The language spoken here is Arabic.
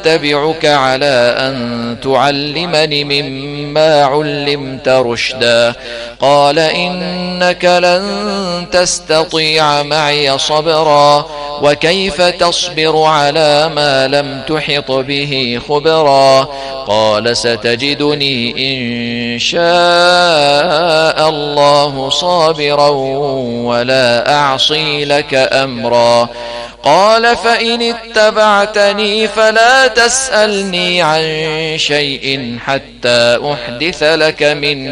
أتبعك على أن تعلمني مما علمت رشدا قال إنك لن تستطيع معي صبرا وكيف تصبر على ما لم تحط به خبرا قال ستجدني إن شاء الله صابرا ولا أعصي لك أمرا قال فإن اتبعتني فلا تسألني عن شيء حتى أحدث لك منه